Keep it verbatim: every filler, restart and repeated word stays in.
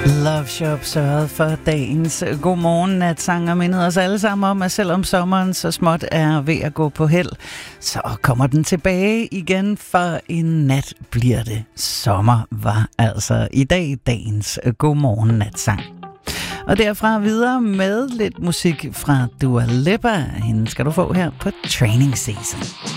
Love Shop sørgede for dagens godmorgen natsang og mindede os alle sammen om, at selvom sommeren så småt er ved at gå på held, så kommer den tilbage igen, for en nat bliver det sommer, var altså i dag dagens godmorgen natsang. Og derfra videre med lidt musik fra Dua Lipa. Hende skal du få her på Training Season.